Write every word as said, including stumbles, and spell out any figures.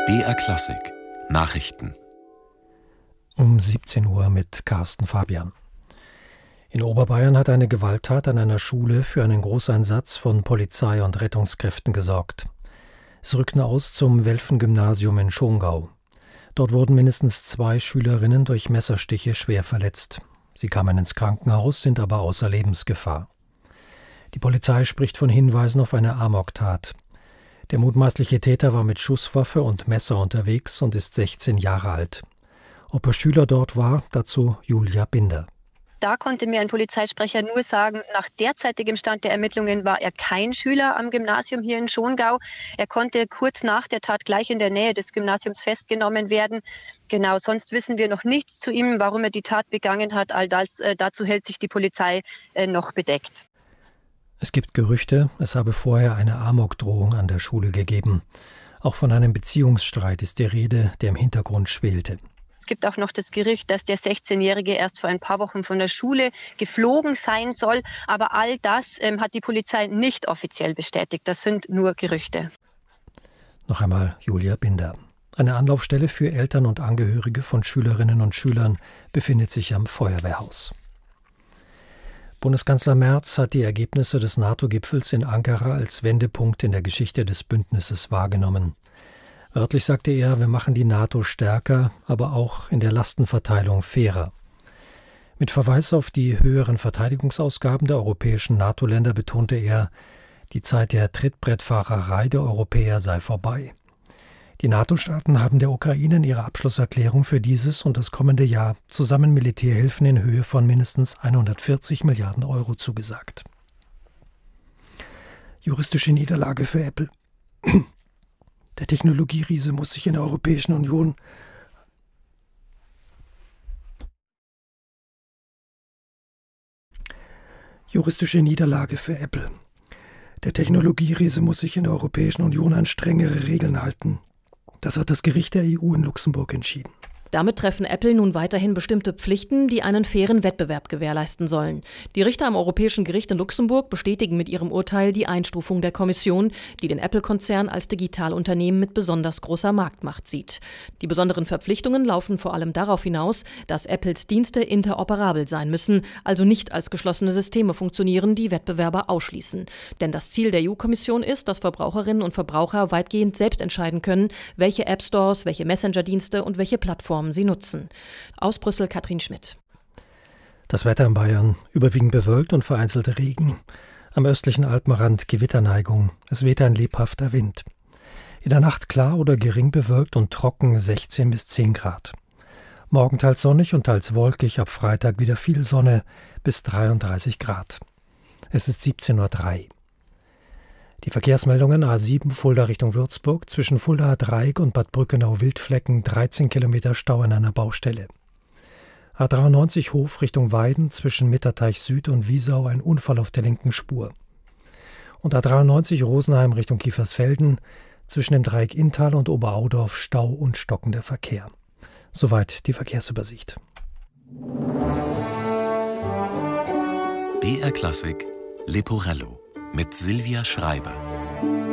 B R Klassik Nachrichten um siebzehn Uhr mit Carsten Fabian. In Oberbayern hat eine Gewalttat an einer Schule für einen Großeinsatz von Polizei und Rettungskräften gesorgt. Es rückten aus zum Welfen-Gymnasium in Schongau. Dort wurden mindestens zwei Schülerinnen durch Messerstiche schwer verletzt. Sie kamen ins Krankenhaus, sind aber außer Lebensgefahr. Die Polizei spricht von Hinweisen auf eine Amoktat. Der mutmaßliche Täter war mit Schusswaffe und Messer unterwegs und ist sechzehn Jahre alt. Ob er Schüler dort war, dazu Julia Binder. Da konnte mir ein Polizeisprecher nur sagen, nach derzeitigem Stand der Ermittlungen war er kein Schüler am Gymnasium hier in Schongau. Er konnte kurz nach der Tat gleich in der Nähe des Gymnasiums festgenommen werden. Genau, sonst wissen wir noch nichts zu ihm, warum er die Tat begangen hat. All das, äh, dazu hält sich die Polizei äh, noch bedeckt. Es gibt Gerüchte, es habe vorher eine Amokdrohung an der Schule gegeben. Auch von einem Beziehungsstreit ist die Rede, der im Hintergrund schwelte. Es gibt auch noch das Gerücht, dass der sechzehnjährige erst vor ein paar Wochen von der Schule geflogen sein soll. Aber all das ähm, hat die Polizei nicht offiziell bestätigt. Das sind nur Gerüchte. Noch einmal Julia Binder. Eine Anlaufstelle für Eltern und Angehörige von Schülerinnen und Schülern befindet sich am Feuerwehrhaus. Bundeskanzler Merz hat die Ergebnisse des NATO-Gipfels in Ankara als Wendepunkt in der Geschichte des Bündnisses wahrgenommen. Wörtlich sagte er, wir machen die NATO stärker, aber auch in der Lastenverteilung fairer. Mit Verweis auf die höheren Verteidigungsausgaben der europäischen NATO-Länder betonte er, die Zeit der Trittbrettfahrerei der Europäer sei vorbei. Die NATO-Staaten haben der Ukraine in ihrer Abschlusserklärung für dieses und das kommende Jahr zusammen Militärhilfen in Höhe von mindestens hundertvierzig Milliarden Euro zugesagt. Juristische Niederlage für Apple. Der Technologieriese muss sich in der Europäischen Union Juristische Niederlage für Apple. Der Technologieriese muss sich in der Europäischen Union an strengere Regeln halten. Das hat das Gericht der E U in Luxemburg entschieden. Damit treffen Apple nun weiterhin bestimmte Pflichten, die einen fairen Wettbewerb gewährleisten sollen. Die Richter am Europäischen Gericht in Luxemburg bestätigen mit ihrem Urteil die Einstufung der Kommission, die den Apple-Konzern als Digitalunternehmen mit besonders großer Marktmacht sieht. Die besonderen Verpflichtungen laufen vor allem darauf hinaus, dass Apples Dienste interoperabel sein müssen, also nicht als geschlossene Systeme funktionieren, die Wettbewerber ausschließen. Denn das Ziel der E U-Kommission ist, dass Verbraucherinnen und Verbraucher weitgehend selbst entscheiden können, welche App-Stores, welche Messenger-Dienste und welche Plattformen sie nutzen. Aus Brüssel Katrin Schmidt. Das Wetter in Bayern überwiegend bewölkt und vereinzelte Regen. Am östlichen Alpenrand Gewitterneigung. Es weht ein lebhafter Wind. In der Nacht klar oder gering bewölkt und trocken sechzehn bis zehn Grad. Morgen teils sonnig und teils wolkig, ab Freitag wieder viel Sonne bis dreiunddreißig Grad. Es ist siebzehn Uhr drei. Die Verkehrsmeldungen A sieben Fulda Richtung Würzburg, zwischen Fuldaer Dreieck und Bad Brückenau-Wildflecken dreizehn Kilometer Stau an einer Baustelle. A dreiundneunzig Hof Richtung Weiden, zwischen Mitterteich Süd und Wiesau ein Unfall auf der linken Spur. Und A dreiundneunzig Rosenheim Richtung Kiefersfelden, zwischen dem Dreieck Inntal und Oberaudorf Stau und stockender Verkehr. Soweit die Verkehrsübersicht. B R Klassik Leporello mit Silvia Schreiber.